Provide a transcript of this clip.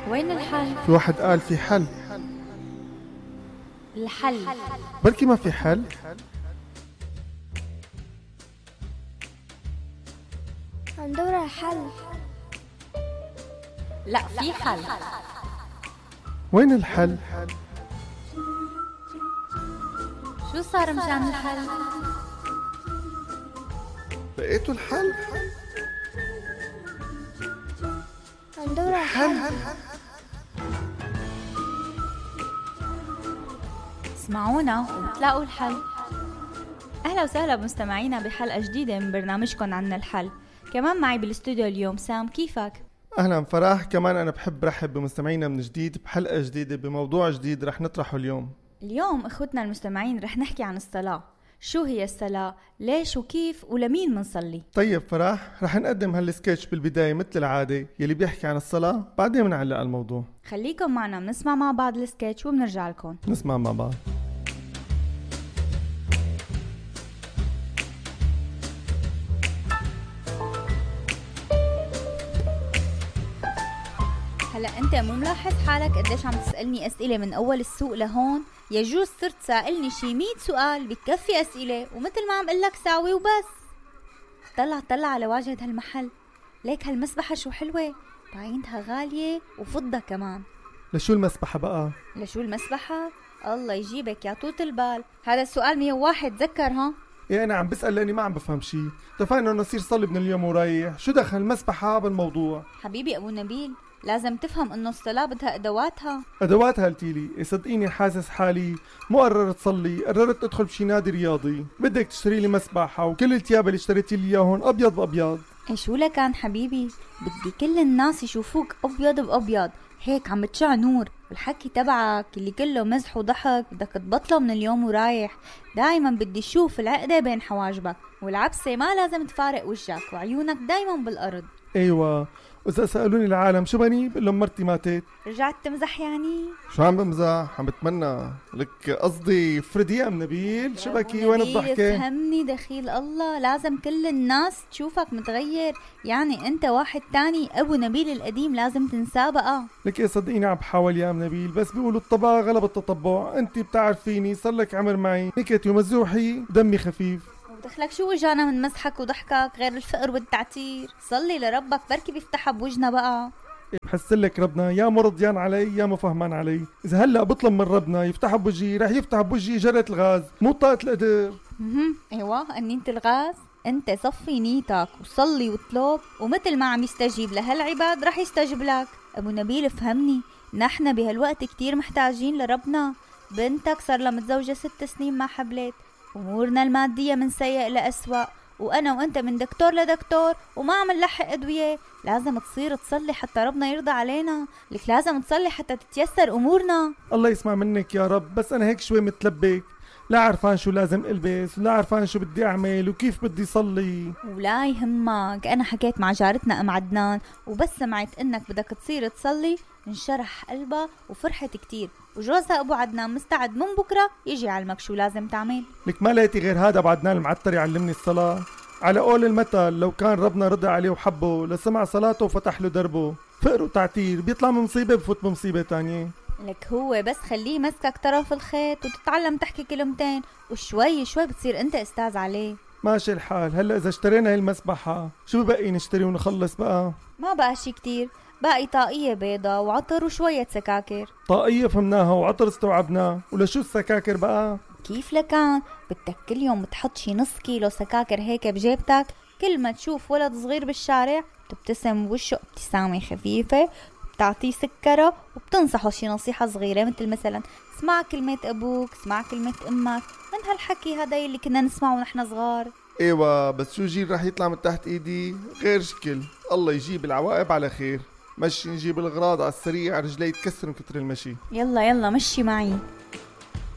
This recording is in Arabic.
وين الحل؟ في واحد قال في حل. الحل بركي ما في حل. عم دور على حل. لا، في حل. وين الحل؟ شو صار مشان الحل؟ لقيتوا الحل؟ عم دور على حل. اسمعونا وتلاقوا الحل. أهلا وسهلا بمستمعينا بحلقة جديدة من برنامجكم عنا الحل. كمان معي بالاستوديو اليوم سام. كيفك؟ أهلا فرح. كمان أنا بحب رحب بمستمعينا من جديد بحلقة جديدة بموضوع جديد رح نطرحه اليوم. اليوم اخوتنا المستمعين رح نحكي عن الصلاة. شو هي الصلاة؟ ليش وكيف ولمين منصلي؟ طيب فرح، رح نقدم هالسكتش بالبداية مثل العادة يلي بيحكي عن الصلاة، بعدين بنعلق على الموضوع. خليكم معنا بنسمع مع بعض السكتش وبنرجع لكم. نسمع مع بعض. هلا انت مو ملاحظ حالك قديش عم تسألني اسئلة من اول السوق لهون؟ يجوز صرت سائلني شي 100 سؤال بكفي اسئلة، ومثل ما عم قلك ساوي وبس. طلع على واجهة هالمحل، ليك هالمسبحة شو حلوة، بعينتها غالية وفضة كمان. لشو المسبحة بقى؟ لشو المسبحة؟ الله يجيبك يا طوط البال، هذا السؤال 101 تذكر ها؟ إيه أنا عم بسأل لأني ما عم بفهم شي. اتفقنا إنه نصير صلي من اليوم ورايح، شو دخل المسبحة بالموضوع؟ حبيبي أبو نبيل، لازم تفهم إنه الصلاة بدها أدواتها. أدواتها قلتيلي؟ إيه صدقيني حاسس حالي مو قررت صلي، قررت أدخل بشي نادي رياضي. بدك تشتري لي مسبحة وكل التياب اللي اشتريتي لي إياهم أبيض بأبيض. إيه شو لكان حبيبي؟ بدي كل الناس يشوفوك أبيض بأبيض، هيك عم تشع نور. والحكي تبعك اللي كله مزح وضحك بدك تبطله من اليوم ورايح. دايما بدي اشوف العقدة بين حواجبك، والعبسة ما لازم تفارق وجهك، وعيونك دايما بالأرض. أيوة، وإذا سألوني العالم شو بني بقول لهم مرتي ماتت. رجعت تمزح يعني؟ شو عم بمزح؟ عم بتمنى لك قصدي فريدي يا ام نبيل. شو بكي وين الضحكة؟ فهمني دخيل الله، لازم كل الناس تشوفك متغير، يعني انت واحد تاني. ابو نبيل القديم لازم تنساه بقى. لك يا صدقيني عم بحاول يا ام نبيل، بس بيقولوا الطبع غلب التطبع. انت بتعرفيني صار لك عمر معي، نكتي ومزوحي دمي خفيف. ودخلك شو اجانا من مسحك وضحكك غير الفقر والتعتير؟ صلي لربك بركي بيفتحها بوجنا بقى. بحسلك ربنا يا مرضيان علي يا مفهمان علي. اذا هلا بطلب من ربنا يفتح بوجهي رح يفتح بوجهي جرة الغاز، مو طاقة القدر. ايوه انينة الغاز. انت صفي نيتك وصلي واطلب، ومثل ما عم يستجيب لهالعباد رح يستجيب لك. ابو نبيل فهمني، نحن بهالوقت كتير محتاجين لربنا. بنتك صار لها متزوجة 6 سنين ما حبلت، امورنا المادية من سيء لأسوأ، وانا وانت من دكتور لدكتور وما عم نلحق ادوية. لازم تصير تصلي حتى ربنا يرضى علينا. لك لازم تصلي حتى تتيسر امورنا. الله يسمع منك يا رب، بس انا هيك شوي متلبك، لا عرفان شو لازم البس ولا عرفان شو بدي اعمل وكيف بدي صلي. ولا يهمك، انا حكيت مع جارتنا ام عدنان، وبس سمعت انك بدك تصير تصلي انشرح قلبها وفرحت كتير، وجوزها ابو عدنان مستعد من بكره يجي يعلمك شو لازم تعمل. لك ما لقيتي غير هذا ابو عدنان المعتر يعلمني الصلاة؟ على قول المثل لو كان ربنا رضى عليه وحبه لسمع صلاته وفتح له دربه. فقر وتعتير بيطلع من مصيبة بفوت بمصيبة تانية. لك هو بس خليه مسكك طرف الخيط وتتعلم تحكي كلمتين، وشوي شوي بتصير انت استاذ عليه. ماشي الحال. هلا اذا اشترينا هاي المسبحة شو ببقي نشتري ونخلص بقى؟ ما بقى شي كتير، باقي طاقية بيضة وعطر وشوية سكاكر. طاقية فهمناها وعطر استوعبناه، ولشو السكاكر بقى؟ كيف لكان؟ بدك كل يوم تحط شي نص كيلو سكاكر هيك بجيبتك، كل ما تشوف ولد صغير بالشارع تبتسم بوشه ابتسامة خفيفة، بتعطيه سكره وبتنصحه شي نصيحة صغيرة، مثلا اسمع كلمة ابوك، اسمع كلمة امك، من هالحكي هذا اللي كنا نسمعه ونحن صغار. ايوه، بس شو جيل رح يطلع من تحت ايدي غير شكل. الله يجيب العواقب على خير. مشي نجيب الغراض على السريع، رجلي يتكسر من كتر المشي. يلا مشي معي.